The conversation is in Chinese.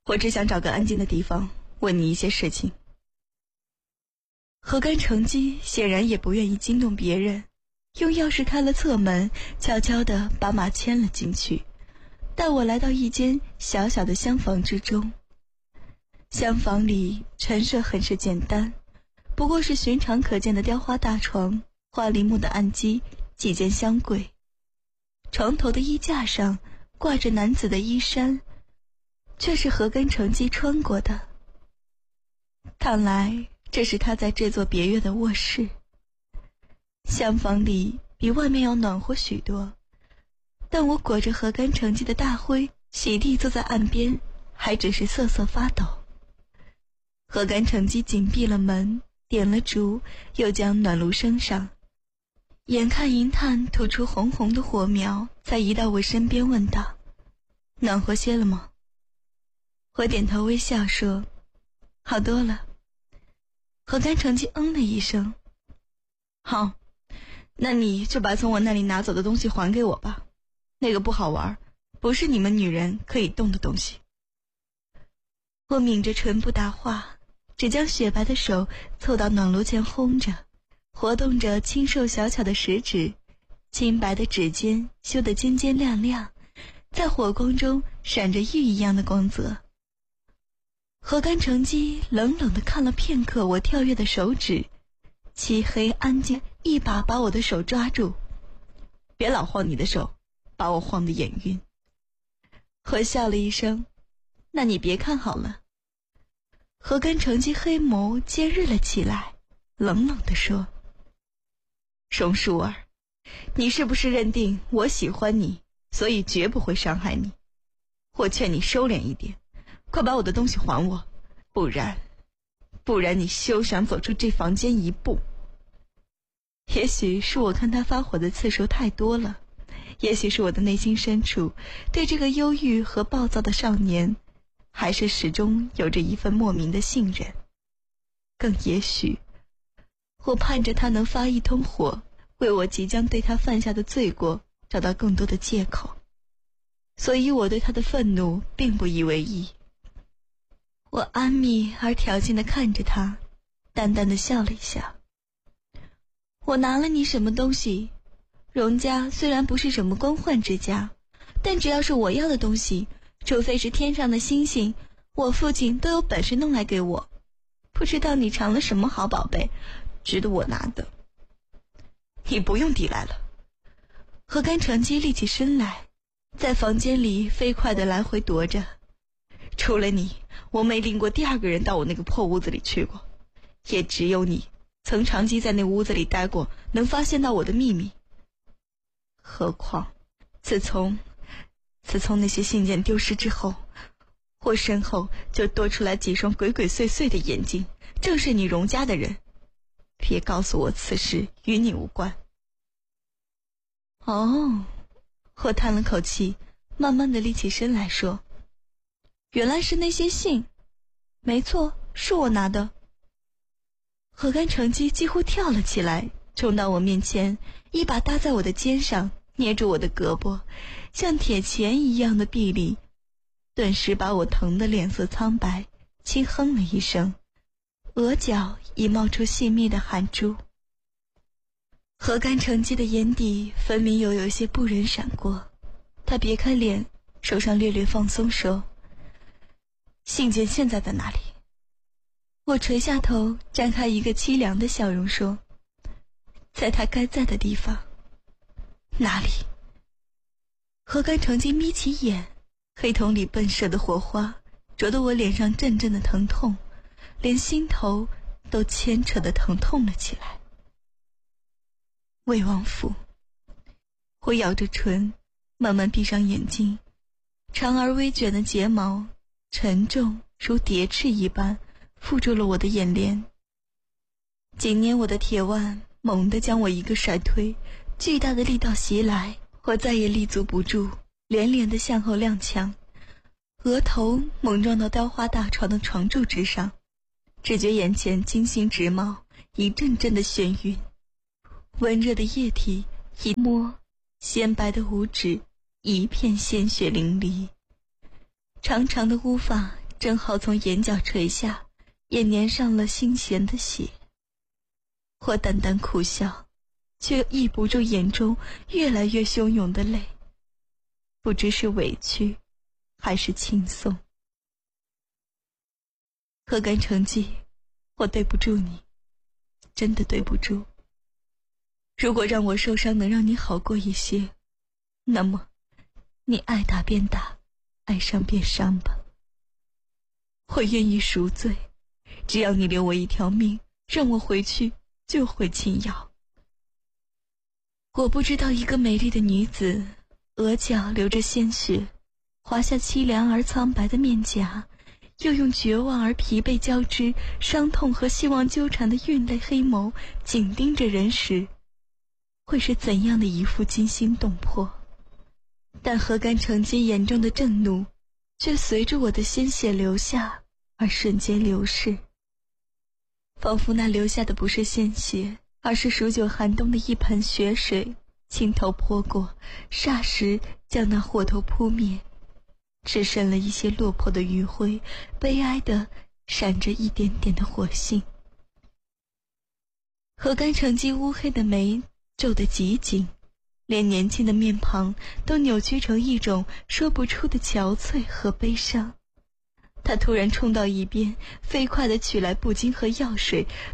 我只想找个安静的地方问你一些事情。河干成基显然也不愿意惊动别人，用钥匙开了侧门，悄悄地把马牵了进去，带我来到一间小小的厢房之中。厢房里陈设很是简单，不过是寻常可见的雕花大床、花梨木的案几、几件箱柜。床头的衣架上挂着男子的衣衫，却是河干成基穿过的。看来这是他在这座别院的卧室。厢房里比外面要暖和许多，但我裹着河干成基的大灰，席地坐在岸边，还只是瑟瑟发抖。河干成基紧闭了门，点了烛，又将暖炉升上，眼看银炭吐出红红的火苗，才移到我身边问道：暖和些了吗？我点头微笑说：好多了。河干成基嗯了一声：好，那你就把从我那里拿走的东西还给我吧，那个不好玩，不是你们女人可以动的东西。我抿着唇不答话，只将雪白的手凑到暖炉前烘着，活动着清瘦小巧的食指，清白的指尖修得尖尖亮亮，在火光中闪着玉一样的光泽。河干成基冷冷地看了片刻我跳跃的手指，漆黑安静，一把把我的手抓住：别老晃你的手，把我晃得眼晕。我笑了一声：那你别看好了。河干成基黑眸尖锐了起来，冷冷地说：榕树儿，你是不是认定我喜欢你，所以绝不会伤害你？我劝你收敛一点，快把我的东西还我，不然你休想走出这房间一步。也许是我看他发火的次数太多了，也许是我的内心深处对这个忧郁和暴躁的少年还是始终有着一份莫名的信任，更也许我盼着他能发一通火，为我即将对他犯下的罪过找到更多的借口，所以我对他的愤怒并不以为意。我安谧而挑衅地看着他，淡淡地笑了一下：我拿了你什么东西？荣家虽然不是什么官宦之家，但只要是我要的东西，除非是天上的星星，我父亲都有本事弄来给我。不知道你藏了什么好宝贝，值得我拿的。你不用抵赖了。河干成基立起身来，在房间里飞快地来回踱着。除了你，我没领过第二个人到我那个破屋子里去过，也只有你曾长期在那屋子里待过，能发现到我的秘密。何况自从那些信件丢失之后，我身后就多出来几双鬼鬼祟祟的眼睛，正是你荣家的人。别告诉我此事与你无关。哦，我叹了口气，慢慢地立起身来说：原来是那些信，没错，是我拿的。河干成基几乎跳了起来，冲到我面前，一把搭在我的肩上，捏住我的胳膊，像铁钳一样的臂力，顿时把我疼得脸色苍白，轻哼了一声，额角已冒出细密的汗珠。河干成基的眼底分明有些不忍闪过，他别开脸，手上略略放松，说：信件现在在哪里？我垂下头，展开一个凄凉的笑容，说：在他该在的地方。哪里？河干成基眯起眼，黑瞳里迸射的火花灼得我脸上阵阵的疼痛，连心头都牵扯得疼痛了起来。魏王府。我咬着唇，慢慢闭上眼睛，长而微卷的睫毛沉重如叠翅一般附住了我的眼帘。紧捏我的铁腕猛地将我一个甩推，巨大的力道袭来，我再也立足不住，连连地向后踉跄，额头猛撞到雕花大床的床柱之上，只觉眼前金星直冒，一阵阵的眩晕，温热的液体一摸，鲜白的五指一片鲜血淋漓，长长的乌发正好从眼角垂下，也粘上了腥咸的血。我淡淡苦笑，却抑不住眼中越来越汹涌的泪，不知是委屈还是轻松。河干成纪，我对不住你，真的对不住。如果让我受伤能让你好过一些，那么你爱打便打，爱伤便伤吧。我愿意赎罪，只要你留我一条命，让我回去就会轻徭。我不知道一个美丽的女子，额角流着鲜血，滑下凄凉而苍白的面颊，又用绝望而疲惫交织、伤痛和希望纠缠的晕泪黑眸紧盯着人时，会是怎样的一副惊心动魄。但河干成纪眼中的震怒，却随着我的鲜血流下而瞬间流逝，仿佛那流下的不是鲜血，而是数九寒冬的一盆血水，倾头泼过，霎时将那火头扑灭，只剩了一些落魄的余晖，悲哀地闪着一点点的火星。河干成纪乌黑的眉皱得极紧，连年轻的面庞都扭曲成一种说不出的憔悴和悲伤。他突然冲到一边，飞快地取来布巾和药水，